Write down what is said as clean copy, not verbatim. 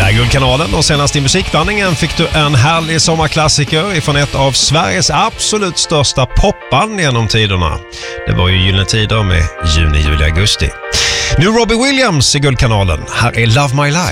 Här är Guldkanalen och senast i musikblandningen fick du en härlig sommarklassiker ifrån ett av Sveriges absolut största popband genom tiderna. Det var ju Gyllene Tider med juni, juli, augusti. Nu Robbie Williams i Guldkanalen. Här är Love My Life.